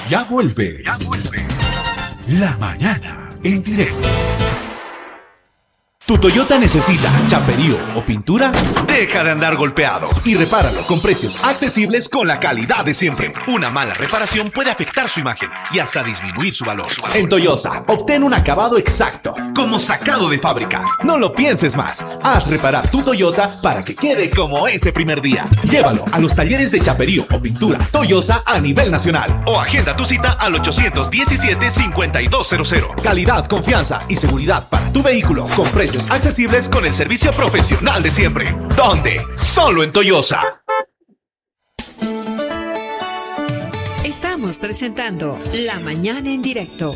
Ya vuelve. La mañana en directo. ¿Tu Toyota necesita chaperío o pintura? Deja de andar golpeado y repáralo con precios accesibles con la calidad de siempre. Una mala reparación puede afectar su imagen y hasta disminuir su valor. En Toyosa, obtén un acabado exacto, como sacado de fábrica. No lo pienses más. Haz reparar tu Toyota para que quede como ese primer día. Llévalo a los talleres de chaperío o pintura Toyosa a nivel nacional o agenda tu cita al 817-5200. Calidad, confianza y seguridad para tu vehículo con precios accesibles con el servicio profesional de siempre. ¿Dónde? Solo en Toyosa. Estamos presentando La Mañana en Directo.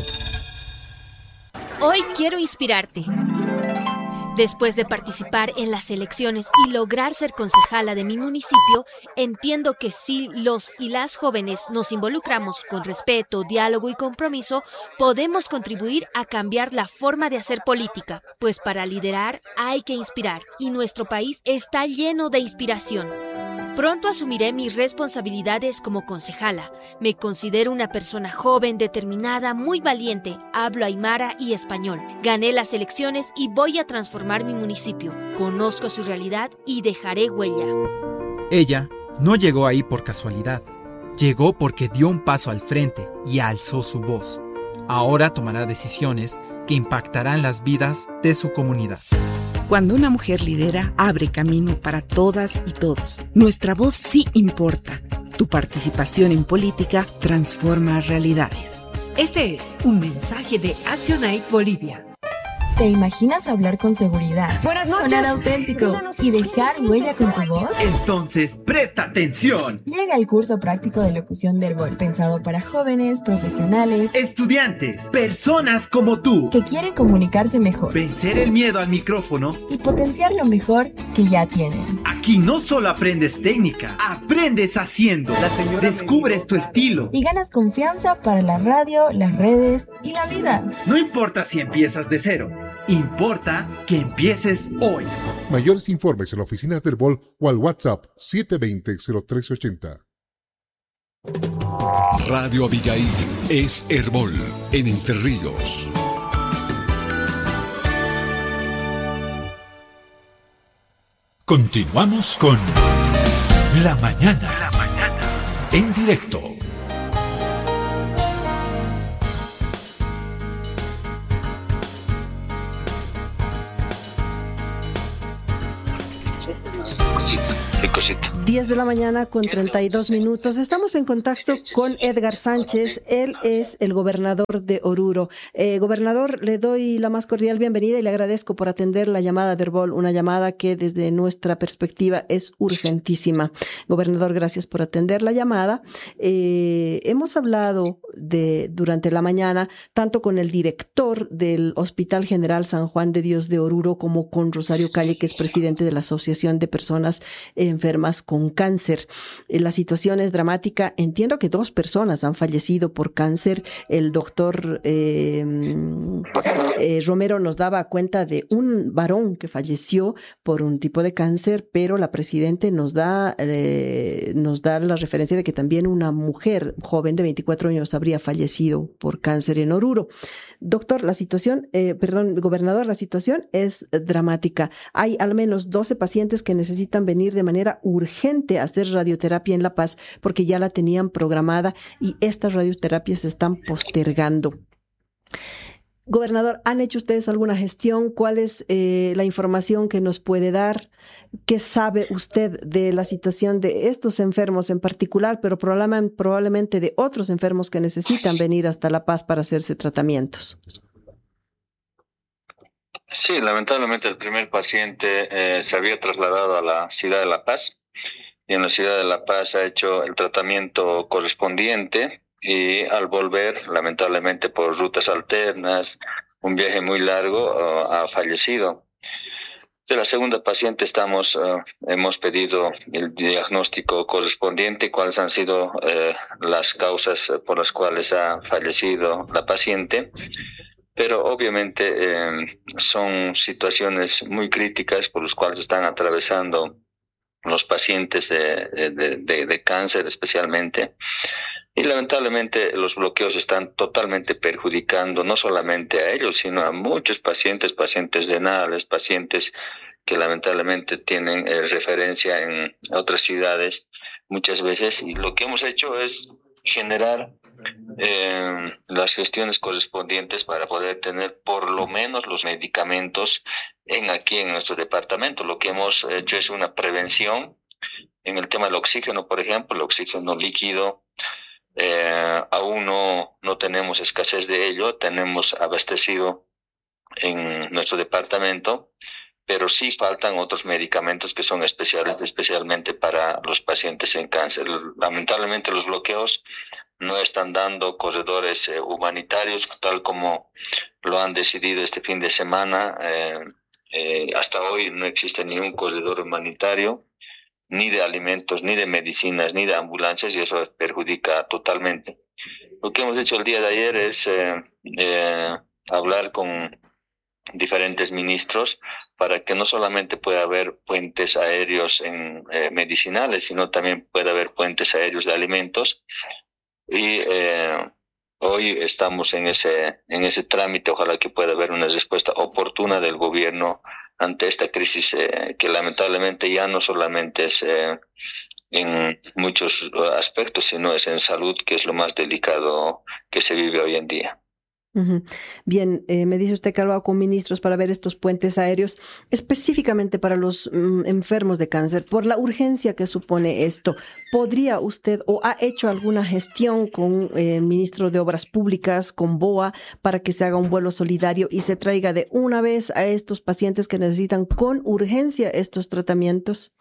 Hoy quiero inspirarte. Después de participar en las elecciones y lograr ser concejala de mi municipio, entiendo que si los y las jóvenes nos involucramos con respeto, diálogo y compromiso, podemos contribuir a cambiar la forma de hacer política, pues para liderar hay que inspirar y nuestro país está lleno de inspiración. Pronto asumiré mis responsabilidades como concejala. Me considero una persona joven, determinada, muy valiente. Hablo aymara y español. Gané las elecciones y voy a transformar mi municipio. Conozco su realidad y dejaré huella. Ella no llegó ahí por casualidad. Llegó porque dio un paso al frente y alzó su voz. Ahora tomará decisiones que impactarán las vidas de su comunidad. Cuando una mujer lidera, abre camino para todas y todos. Nuestra voz sí importa. Tu participación en política transforma realidades. Este es un mensaje de ActionAid Bolivia. ¿Te imaginas hablar con seguridad, sonar auténtico y dejar huella con tu voz? Entonces, presta atención. Llega el curso práctico de locución de Herbol, pensado para jóvenes, profesionales, estudiantes, personas como tú, que quieren comunicarse mejor, vencer el miedo al micrófono y potenciar lo mejor que ya tienen. Aquí no solo aprendes técnica, aprendes haciendo. Descubres tu estilo y ganas confianza para la radio, las redes y la vida. No importa si empiezas de cero. Importa que empieces hoy. Mayores informes en las oficinas del Herbol o al WhatsApp 720-0380. Radio Abigail es Herbol en Entre Ríos. Continuamos con La Mañana en directo. Cosita. 10 de la mañana con 32 minutos. Estamos en contacto con Edgar Sánchez. Él es el gobernador de Oruro. Gobernador, le doy la más cordial bienvenida y le agradezco por atender la llamada de Herbol, una llamada que desde nuestra perspectiva es urgentísima. Gobernador, gracias por atender la llamada. Hemos hablado durante la mañana tanto con el director del Hospital General San Juan de Dios de Oruro como con Rosario Calle, que es presidente de la Asociación de Personas enfermas con cáncer. La situación es dramática. Entiendo que 2 personas han fallecido por cáncer. El doctor Romero nos daba cuenta de un varón que falleció por un tipo de cáncer, pero la presidente nos da la referencia de que también una mujer joven de 24 años habría fallecido por cáncer en Oruro. Doctor, gobernador, la situación es dramática. Hay al menos 12 pacientes que necesitan venir de manera urgente a hacer radioterapia en La Paz porque ya la tenían programada y estas radioterapias se están postergando. Gobernador, ¿han hecho ustedes alguna gestión? ¿Cuál es la información que nos puede dar? ¿Qué sabe usted de la situación de estos enfermos en particular, pero probablemente de otros enfermos que necesitan venir hasta La Paz para hacerse tratamientos? Sí, lamentablemente el primer paciente se había trasladado a la ciudad de La Paz y en la ciudad de La Paz ha hecho el tratamiento correspondiente y al volver, lamentablemente por rutas alternas, un viaje muy largo, ha fallecido. De la segunda paciente hemos pedido el diagnóstico correspondiente, cuáles han sido las causas por las cuales ha fallecido la paciente. Pero obviamente son situaciones muy críticas por las cuales están atravesando los pacientes de cáncer especialmente. Y lamentablemente los bloqueos están totalmente perjudicando no solamente a ellos, sino a muchos pacientes renales, pacientes que lamentablemente tienen referencia en otras ciudades muchas veces. Y lo que hemos hecho es generar las gestiones correspondientes para poder tener por lo menos los medicamentos aquí en nuestro departamento. Lo que hemos hecho es una prevención en el tema del oxígeno, por ejemplo, el oxígeno líquido. Aún no tenemos escasez de ello, tenemos abastecido en nuestro departamento, pero sí faltan otros medicamentos que son especialmente para los pacientes en cáncer. Lamentablemente los bloqueos no están dando corredores humanitarios tal como lo han decidido este fin de semana. Hasta hoy no existe ningún corredor humanitario, ni de alimentos, ni de medicinas, ni de ambulancias, y eso perjudica totalmente. Lo que hemos hecho el día de ayer es hablar con diferentes ministros para que no solamente pueda haber puentes aéreos medicinales, sino también pueda haber puentes aéreos de alimentos. Y hoy estamos en ese trámite. Ojalá que pueda haber una respuesta oportuna del gobierno ante esta crisis que lamentablemente ya no solamente es en muchos aspectos, sino es en salud, que es lo más delicado que se vive hoy en día. Uh-huh. Bien, me dice usted que ha hablado con ministros para ver estos puentes aéreos específicamente para los enfermos de cáncer. Por la urgencia que supone esto, ¿podría usted o ha hecho alguna gestión con el ministro de Obras Públicas, con BOA, para que se haga un vuelo solidario y se traiga de una vez a estos pacientes que necesitan con urgencia estos tratamientos?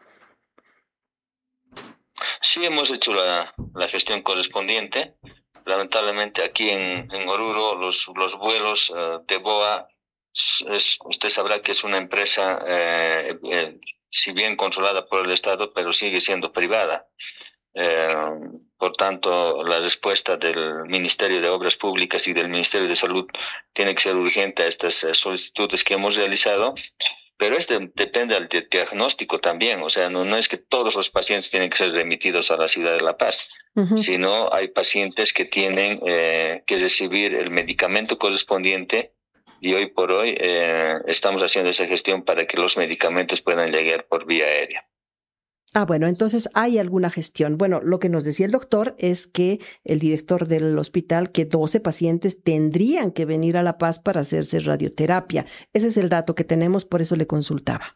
Sí, hemos hecho la gestión correspondiente. Lamentablemente aquí en Oruro los vuelos de BOA, usted sabrá que es una empresa, si bien controlada por el Estado, pero sigue siendo privada. Por tanto, la respuesta del Ministerio de Obras Públicas y del Ministerio de Salud tiene que ser urgente a estas solicitudes que hemos realizado. Pero depende del diagnóstico también. O sea, no es que todos los pacientes tienen que ser remitidos a la ciudad de La Paz, uh-huh, sino hay pacientes que tienen que recibir el medicamento correspondiente, y hoy por hoy estamos haciendo esa gestión para que los medicamentos puedan llegar por vía aérea. Bueno, entonces hay alguna gestión. Bueno, lo que nos decía el doctor es que el director del hospital, que 12 pacientes tendrían que venir a La Paz para hacerse radioterapia. Ese es el dato que tenemos, por eso le consultaba.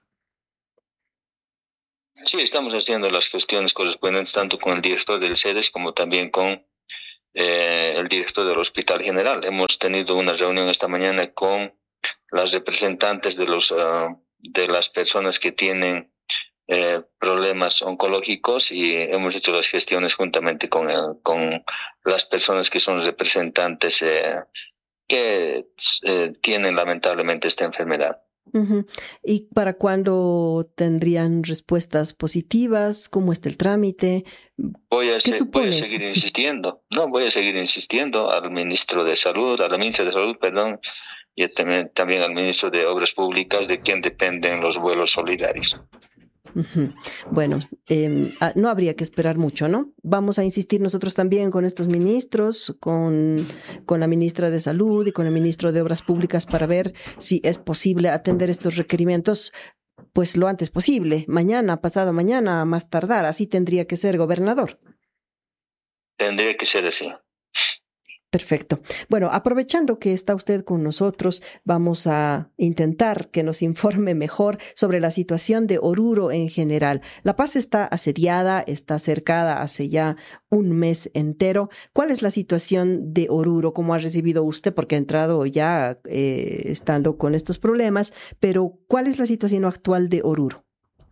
Sí, estamos haciendo las gestiones correspondientes tanto con el director del CEDES como también con el director del Hospital General. Hemos tenido una reunión esta mañana con las representantes de las personas que tienen problemas oncológicos, y hemos hecho las gestiones juntamente con las personas que son representantes que tienen lamentablemente esta enfermedad. Uh-huh. ¿Y para cuándo tendrían respuestas positivas? ¿Cómo está el trámite? Voy a seguir insistiendo. No, voy a seguir insistiendo al ministro de Salud, a la ministra de Salud, perdón, y también al ministro de Obras Públicas, de quien dependen los vuelos solidarios. Uh-huh. Bueno, no habría que esperar mucho, ¿no? Vamos a insistir nosotros también con estos ministros, con la ministra de Salud y con el ministro de Obras Públicas, para ver si es posible atender estos requerimientos pues lo antes posible, mañana, pasado mañana, a más tardar. Así tendría que ser, gobernador. Tendría que ser así. Perfecto. Bueno, aprovechando que está usted con nosotros, vamos a intentar que nos informe mejor sobre la situación de Oruro en general. La Paz está asediada, está cercada hace ya un mes entero. ¿Cuál es la situación de Oruro? ¿Cómo ha recibido usted? Porque ha entrado ya estando con estos problemas, pero ¿cuál es la situación actual de Oruro?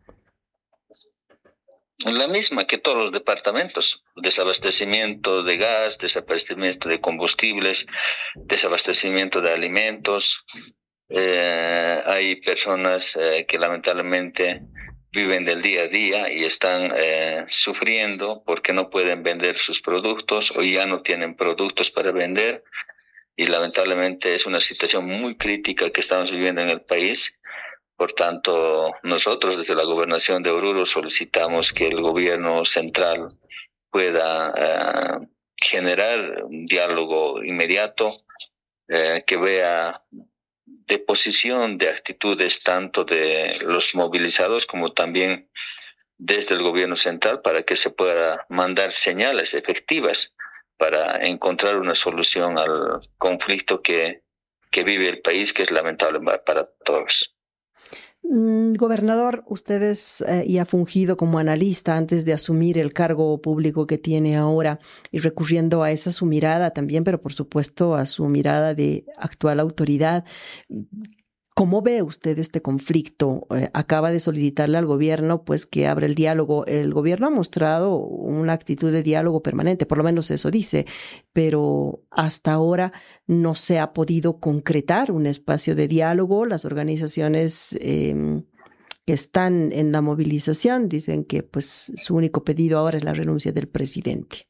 La misma que todos los departamentos: desabastecimiento de gas, desabastecimiento de combustibles, desabastecimiento de alimentos. Hay personas que lamentablemente viven del día a día y están sufriendo porque no pueden vender sus productos o ya no tienen productos para vender, y lamentablemente es una situación muy crítica que estamos viviendo en el país. Por tanto, nosotros desde la Gobernación de Oruro solicitamos que el gobierno central pueda generar un diálogo inmediato que vea deposición de actitudes tanto de los movilizados como también desde el gobierno central para que se pueda mandar señales efectivas para encontrar una solución al conflicto que vive el país, que es lamentable para todos. Gobernador, usted y ha fungido como analista antes de asumir el cargo público que tiene ahora, y recurriendo a su mirada también, pero por supuesto a su mirada de actual autoridad. ¿Cómo ve usted este conflicto? Acaba de solicitarle al gobierno pues que abra el diálogo. El gobierno ha mostrado una actitud de diálogo permanente, por lo menos eso dice, pero hasta ahora no se ha podido concretar un espacio de diálogo. Las organizaciones que están en la movilización dicen que pues su único pedido ahora es la renuncia del presidente.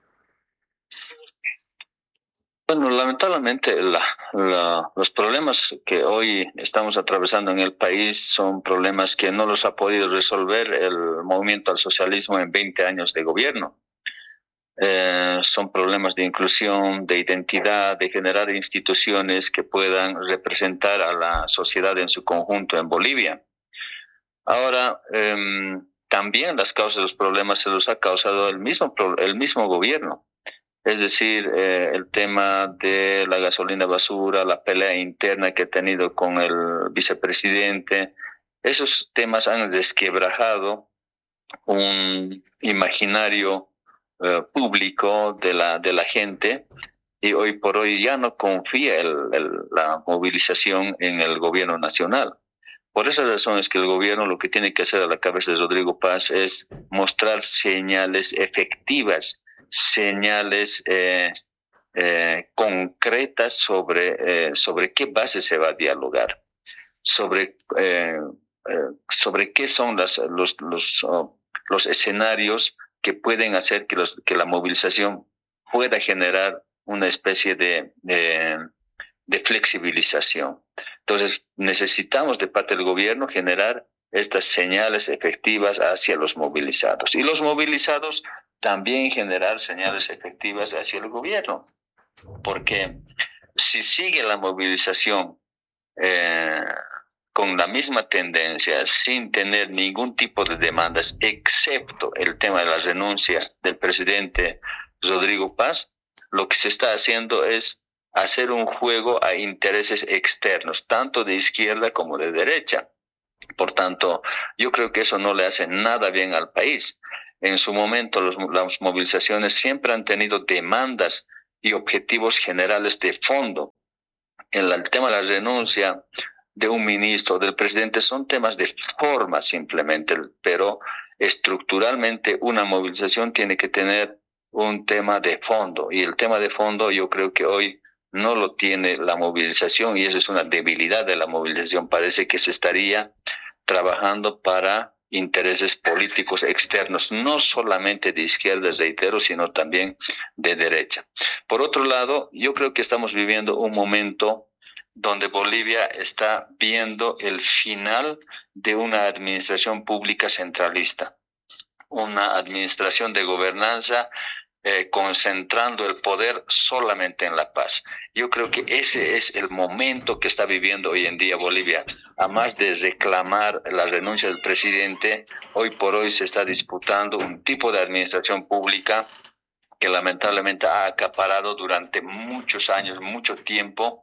Bueno, lamentablemente los problemas que hoy estamos atravesando en el país son problemas que no los ha podido resolver el movimiento al socialismo en 20 años de gobierno. Son problemas de inclusión, de identidad, de generar instituciones que puedan representar a la sociedad en su conjunto en Bolivia. Ahora, también las causas de los problemas se los ha causado el mismo gobierno. Es decir, el tema de la gasolina basura, la pelea interna que ha tenido con el vicepresidente, esos temas han desquebrajado un imaginario público de la gente, y hoy por hoy ya no confía la movilización en el gobierno nacional. Por esa razón es que el gobierno lo que tiene que hacer a la cabeza de Rodrigo Paz es mostrar señales efectivas, señales concretas sobre qué base se va a dialogar, sobre qué son los escenarios que pueden hacer que la movilización pueda generar una especie de flexibilización. Entonces, necesitamos de parte del gobierno generar estas señales efectivas hacia los movilizados. Y los movilizados también generar señales efectivas hacia el gobierno. Porque si sigue la movilización con la misma tendencia, sin tener ningún tipo de demandas, excepto el tema de la renuncia del presidente Rodrigo Paz, lo que se está haciendo es hacer un juego a intereses externos, tanto de izquierda como de derecha. Por tanto, yo creo que eso no le hace nada bien al país. En su momento, las movilizaciones siempre han tenido demandas y objetivos generales de fondo. El tema de la renuncia de un ministro, del presidente, son temas de forma simplemente, pero estructuralmente una movilización tiene que tener un tema de fondo, y el tema de fondo yo creo que hoy no lo tiene la movilización, y esa es una debilidad de la movilización. Parece que se estaría trabajando para intereses políticos externos, no solamente de izquierda, reitero, sino también de derecha. Por otro lado, yo creo que estamos viviendo un momento donde Bolivia está viendo el final de una administración pública centralista, una administración de gobernanza concentrando el poder solamente en la paz. Yo creo que ese es el momento que está viviendo hoy en día Bolivia. A más de reclamar la renuncia del presidente, hoy por hoy se está disputando un tipo de administración pública que lamentablemente ha acaparado durante muchos años, mucho tiempo,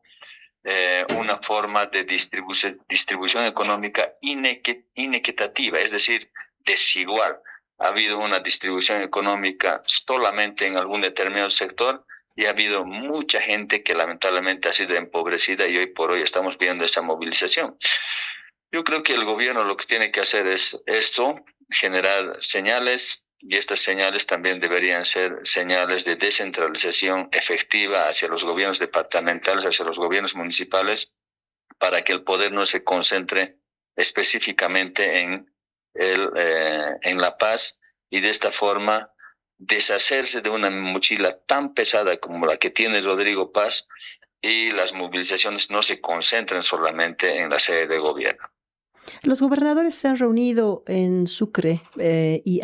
una forma de distribución económica inequitativa, es decir, desigual. Ha habido una distribución económica solamente en algún determinado sector, y ha habido mucha gente que lamentablemente ha sido empobrecida, y hoy por hoy estamos viendo esa movilización. Yo creo que el gobierno lo que tiene que hacer es esto, generar señales, y estas señales también deberían ser señales de descentralización efectiva hacia los gobiernos departamentales, hacia los gobiernos municipales, para que el poder no se concentre específicamente en La Paz, y de esta forma deshacerse de una mochila tan pesada como la que tiene Rodrigo Paz, y las movilizaciones no se concentren solamente en la sede de gobierno. Los gobernadores se han reunido en Sucre y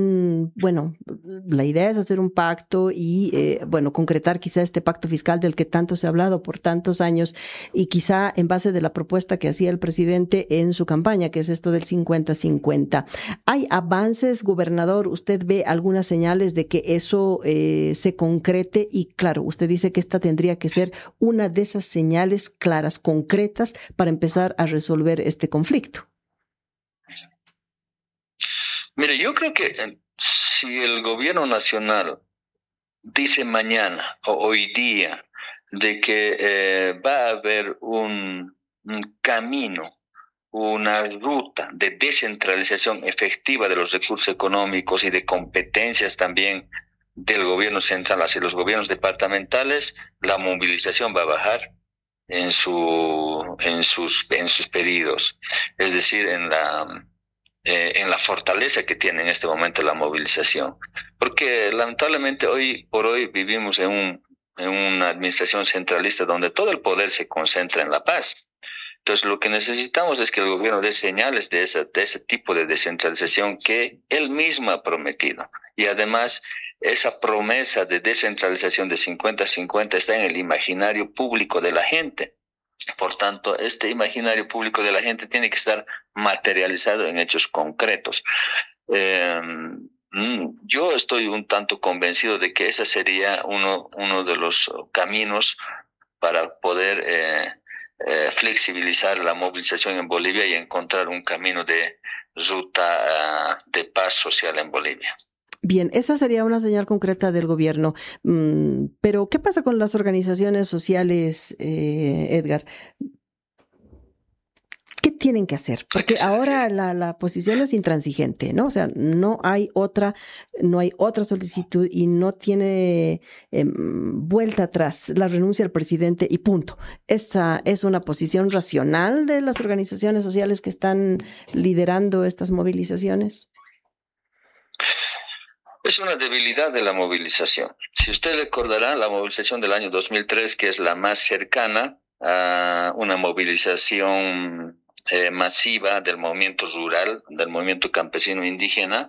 la idea es hacer un pacto y, concretar quizá este pacto fiscal del que tanto se ha hablado por tantos años y quizá en base de la propuesta que hacía el presidente en su campaña, que es esto del 50-50. ¿Hay avances, gobernador? ¿Usted ve algunas señales de que eso se concrete? Y claro, usted dice que esta tendría que ser una de esas señales claras, concretas, para empezar a resolver este conflicto. Mire, yo creo que si el gobierno nacional dice mañana o hoy día de que va a haber un camino, una ruta de descentralización efectiva de los recursos económicos y de competencias también del gobierno central hacia los gobiernos departamentales, la movilización va a bajar en sus pedidos, es decir, en la fortaleza que tiene en este momento la movilización, porque lamentablemente hoy por hoy vivimos en una administración centralista donde todo el poder se concentra en La Paz. Entonces lo que necesitamos es que el gobierno dé señales de ese tipo de descentralización que él mismo ha prometido, y además esa promesa de descentralización de 50-50 está en el imaginario público de la gente. Por tanto, este imaginario público de la gente tiene que estar materializado en hechos concretos. Yo estoy un tanto convencido de que ese sería uno de los caminos para poder flexibilizar la movilización en Bolivia y encontrar un camino de ruta de paz social en Bolivia. Bien, esa sería una señal concreta del gobierno. Pero, ¿qué pasa con las organizaciones sociales, Edgar? ¿Qué tienen que hacer? Porque ahora la posición es intransigente, ¿no? O sea, no hay otra solicitud y no tiene vuelta atrás, la renuncia al presidente y punto. Esa es una posición racional de las organizaciones sociales que están liderando estas movilizaciones. Es una debilidad de la movilización. Si usted recordará la movilización del año 2003, que es la más cercana a una movilización masiva del movimiento rural, del movimiento campesino indígena,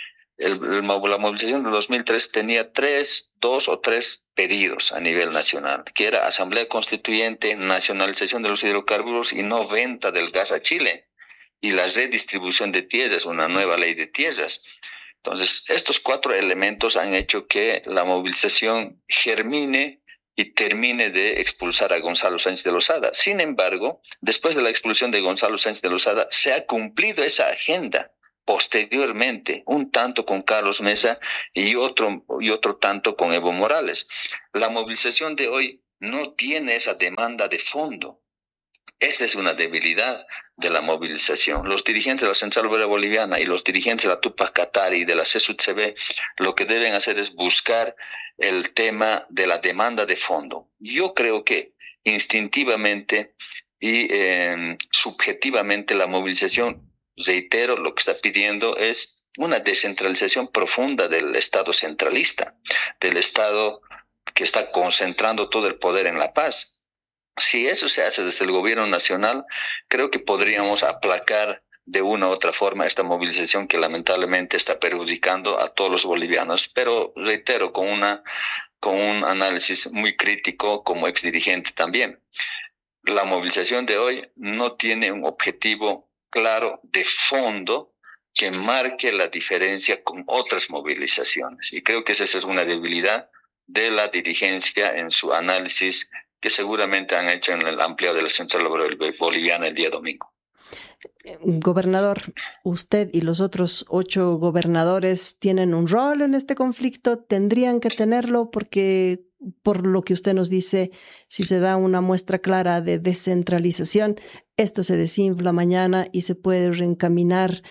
la movilización del 2003 tenía dos o tres pedidos a nivel nacional, que era asamblea constituyente, nacionalización de los hidrocarburos y no venta del gas a Chile, y la redistribución de tierras, una nueva ley de tierras. Entonces, estos 4 elementos han hecho que la movilización germine y termine de expulsar a Gonzalo Sánchez de Lozada. Sin embargo, después de la expulsión de Gonzalo Sánchez de Lozada, se ha cumplido esa agenda posteriormente, un tanto con Carlos Mesa y otro tanto con Evo Morales. La movilización de hoy no tiene esa demanda de fondo. Esta es una debilidad de la movilización. Los dirigentes de la Central Obrera Boliviana y los dirigentes de la Tupac Katari y de la CSUTCB lo que deben hacer es buscar el tema de la demanda de fondo. Yo creo que instintivamente y subjetivamente la movilización, reitero, lo que está pidiendo es una descentralización profunda del Estado centralista, del Estado que está concentrando todo el poder en La Paz. Si eso se hace desde el gobierno nacional, creo que podríamos aplacar de una u otra forma esta movilización que lamentablemente está perjudicando a todos los bolivianos. Pero reitero, con un análisis muy crítico como exdirigente también. La movilización de hoy no tiene un objetivo claro de fondo que marque la diferencia con otras movilizaciones. Y creo que esa es una debilidad de la dirigencia en su análisis que seguramente han hecho en el ampliado de la Central Obrera Boliviana el día domingo. Gobernador, usted y los otros 8 gobernadores tienen un rol en este conflicto, tendrían que tenerlo porque, por lo que usted nos dice, si se da una muestra clara de descentralización, esto se desinfla mañana y se puede reencaminar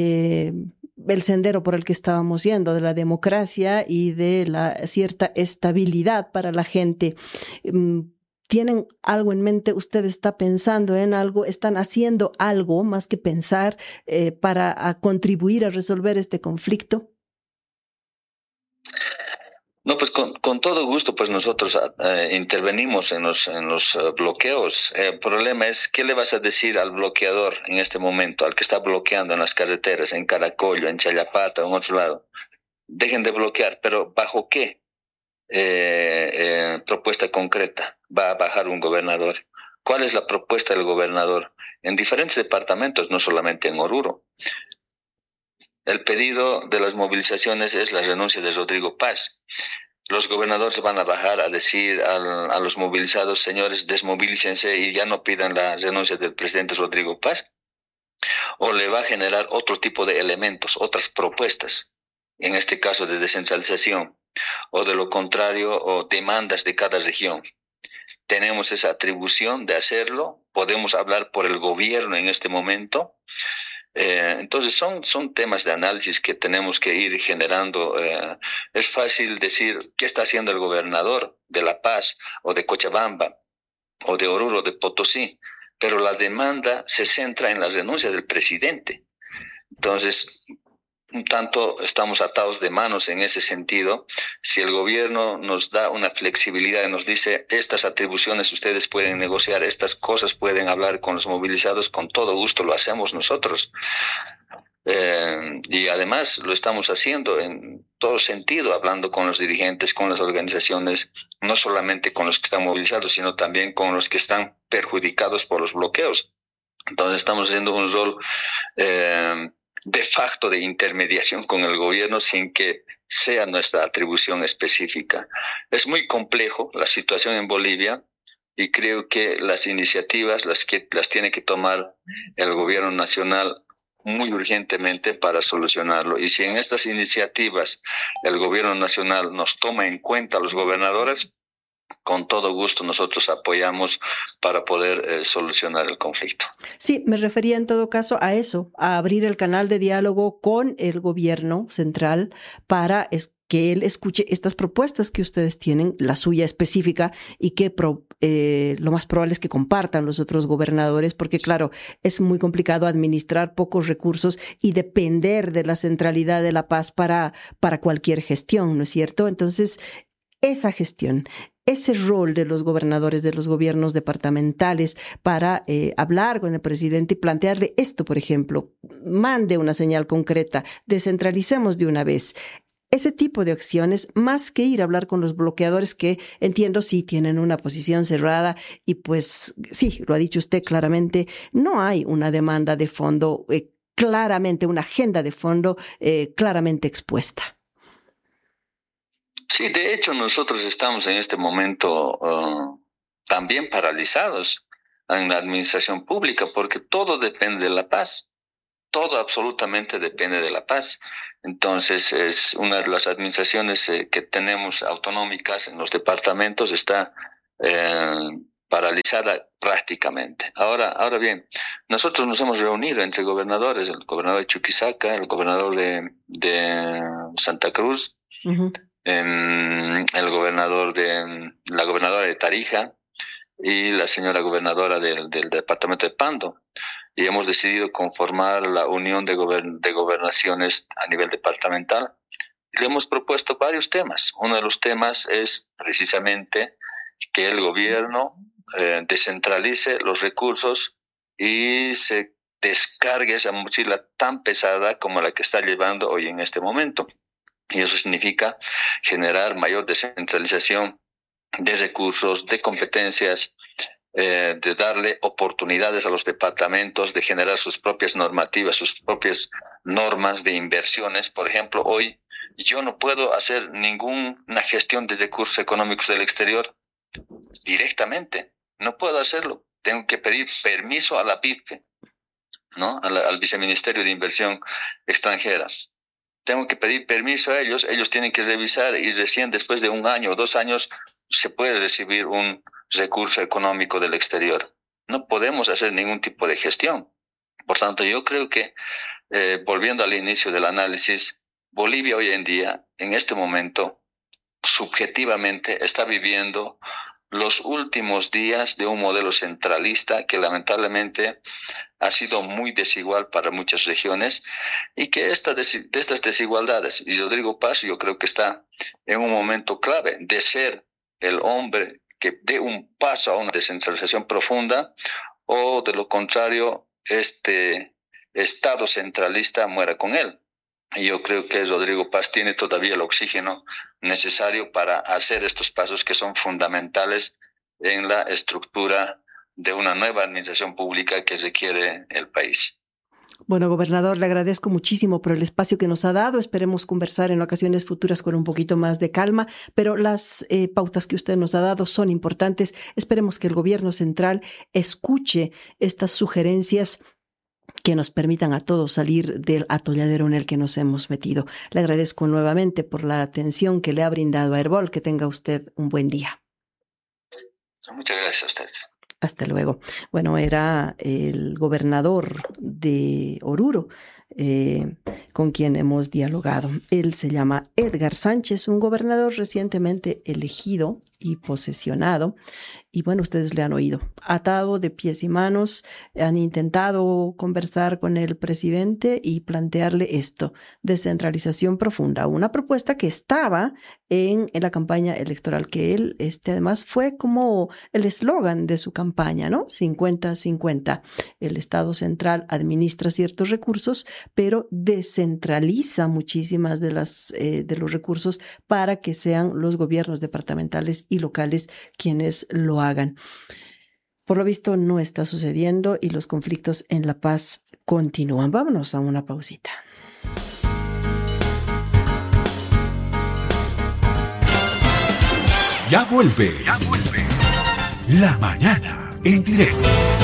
el sendero por el que estábamos yendo, de la democracia y de la cierta estabilidad para la gente. ¿Tienen algo en mente? ¿Usted está pensando en algo? ¿Están haciendo algo más que pensar para contribuir a resolver este conflicto? No, pues con todo gusto, pues nosotros intervenimos en los bloqueos. El problema es, ¿qué le vas a decir al bloqueador en este momento, al que está bloqueando en las carreteras, en Caracollo, en Chayapata, en otro lado? Dejen de bloquear, pero ¿bajo qué propuesta concreta va a bajar un gobernador? ¿Cuál es la propuesta del gobernador? En diferentes departamentos, no solamente en Oruro. El pedido de las movilizaciones es la renuncia de Rodrigo Paz. Los gobernadores van a bajar a decir a los movilizados, señores, desmovilícense y ya no pidan la renuncia del presidente Rodrigo Paz. O le va a generar otro tipo de elementos, otras propuestas, en este caso de descentralización, o de lo contrario, o demandas de cada región. Tenemos esa atribución de hacerlo, podemos hablar por el gobierno en este momento. Entonces son temas de análisis que tenemos que ir generando. Es fácil decir qué está haciendo el gobernador de La Paz o de Cochabamba o de Oruro, de Potosí, pero la demanda se centra en la renuncia del presidente. Entonces, un tanto estamos atados de manos en ese sentido. Si el gobierno nos da una flexibilidad y nos dice, estas atribuciones ustedes pueden negociar, estas cosas pueden hablar con los movilizados, con todo gusto lo hacemos nosotros. Y además lo estamos haciendo en todo sentido, hablando con los dirigentes, con las organizaciones, no solamente con los que están movilizados, sino también con los que están perjudicados por los bloqueos. Entonces estamos haciendo un rol de facto de intermediación con el gobierno sin que sea nuestra atribución específica. Es muy complejo la situación en Bolivia y creo que las iniciativas las tiene que tomar el gobierno nacional muy urgentemente para solucionarlo. Y si en estas iniciativas el gobierno nacional nos toma en cuenta a los gobernadores, con todo gusto nosotros apoyamos para poder solucionar el conflicto. Sí, me refería en todo caso a eso, a abrir el canal de diálogo con el gobierno central para que él escuche estas propuestas que ustedes tienen, la suya específica, y que lo más probable es que compartan los otros gobernadores, porque claro, es muy complicado administrar pocos recursos y depender de la centralidad de La Paz para cualquier gestión, ¿no es cierto? Entonces, esa gestión, ese rol de los gobernadores, de los gobiernos departamentales para hablar con el presidente y plantearle esto, por ejemplo, mande una señal concreta, descentralicemos de una vez. Ese tipo de acciones, más que ir a hablar con los bloqueadores que, entiendo, sí tienen una posición cerrada y pues sí, lo ha dicho usted claramente, no hay una demanda de fondo claramente, una agenda de fondo claramente expuesta. Sí, de hecho nosotros estamos en este momento también paralizados en la administración pública porque todo depende de La Paz, todo absolutamente depende de La Paz. Entonces es una de las administraciones que tenemos autonómicas en los departamentos está paralizada prácticamente. Ahora bien, nosotros nos hemos reunido entre gobernadores, el gobernador de Chuquisaca, el gobernador de Santa Cruz, la gobernadora de Tarija y la señora gobernadora del departamento de Pando, y hemos decidido conformar la unión de gobernaciones a nivel departamental. Le hemos propuesto varios temas. Uno de los temas es precisamente que el gobierno descentralice los recursos y se descargue esa mochila tan pesada como la que está llevando hoy en este momento. Y eso significa generar mayor descentralización de recursos, de competencias, de darle oportunidades a los departamentos de generar sus propias normativas, sus propias normas de inversiones. Por ejemplo, hoy yo no puedo hacer ninguna gestión de recursos económicos del exterior directamente. No puedo hacerlo. Tengo que pedir permiso a la BIFE, ¿no? Al Viceministerio de Inversión Extranjera. Tengo que pedir permiso a ellos tienen que revisar y recién después de 1 año o 2 años se puede recibir un recurso económico del exterior. No podemos hacer ningún tipo de gestión. Por tanto, yo creo que, volviendo al inicio del análisis, Bolivia hoy en día, en este momento, subjetivamente está viviendo los últimos días de un modelo centralista que lamentablemente ha sido muy desigual para muchas regiones, y que de estas desigualdades, y Rodrigo Paz yo creo que está en un momento clave de ser el hombre que dé un paso a una descentralización profunda, o de lo contrario, este Estado centralista muera con él. Y yo creo que Rodrigo Paz tiene todavía el oxígeno necesario para hacer estos pasos que son fundamentales en la estructura de una nueva administración pública que requiere el país. Bueno, gobernador, le agradezco muchísimo por el espacio que nos ha dado. Esperemos conversar en ocasiones futuras con un poquito más de calma, pero las pautas que usted nos ha dado son importantes. Esperemos que el gobierno central escuche estas sugerencias que nos permitan a todos salir del atolladero en el que nos hemos metido. Le agradezco nuevamente por la atención que le ha brindado a Herbol. Que tenga usted un buen día. Muchas gracias a ustedes. Hasta luego. Bueno, era el gobernador de Oruro con quien hemos dialogado. Él se llama Edgar Sánchez, un gobernador recientemente elegido y posesionado. Y bueno, ustedes le han oído. Atado de pies y manos, han intentado conversar con el presidente y plantearle esto, descentralización profunda, una propuesta que estaba en la campaña electoral, que él además fue como el eslogan de su campaña, ¿no? 50-50. El Estado central administra ciertos recursos, pero descentraliza muchísimas de los recursos para que sean los gobiernos departamentales y locales quienes lo hagan. Por lo visto no está sucediendo y los conflictos en La Paz continúan. Vámonos a una pausita. Ya vuelve. La mañana en directo.